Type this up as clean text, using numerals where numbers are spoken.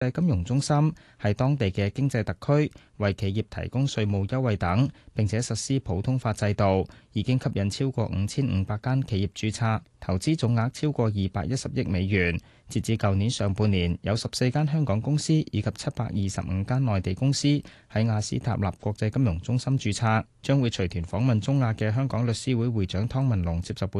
金融中心係當地嘅經濟特區，為企業提供稅務優惠等，並且實施普通法制度，已經吸引超過5500間企業註冊，投資總額超過210億美元。截至舊年上半年，有14間香港公司以及725間內地公司喺雅斯塔納國際金融中心註冊。將會隨團訪問中亞嘅香港律師會會長湯文龍接受